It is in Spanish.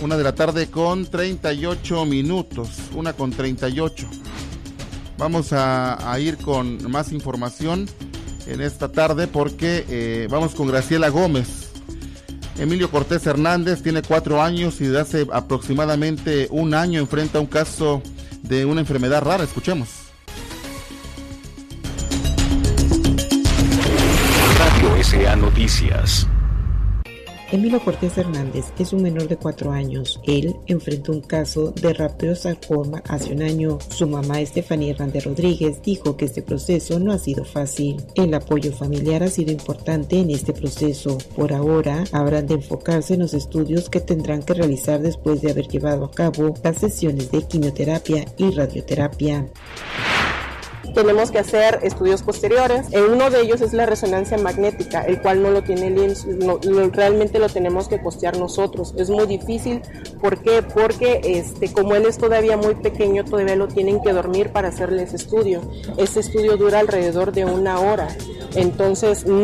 1 de la tarde con 38 minutos, 1:38. Vamos a ir con más información en esta tarde porque vamos con Graciela Gómez. Emilio Cortés Hernández tiene 4 años y desde hace aproximadamente un año enfrenta un caso de una enfermedad rara. Escuchemos. Radio SA Noticias. Emilio Cortés Hernández es un menor de 4 años. Él enfrentó un caso de raptosarcoma hace un año. Su mamá, Estefanía Hernández Rodríguez, dijo que este proceso no ha sido fácil. El apoyo familiar ha sido importante en este proceso. Por ahora, habrán de enfocarse en los estudios que tendrán que realizar después de haber llevado a cabo las sesiones de quimioterapia y radioterapia. Tenemos que hacer estudios posteriores. Uno de ellos es la resonancia magnética, el cual no lo tiene el IMSS, realmente lo tenemos que costear nosotros. Es muy difícil. ¿Por qué? Porque como él es todavía muy pequeño, todavía lo tienen que dormir para hacerle ese estudio. Ese estudio dura alrededor de 1 hora. Entonces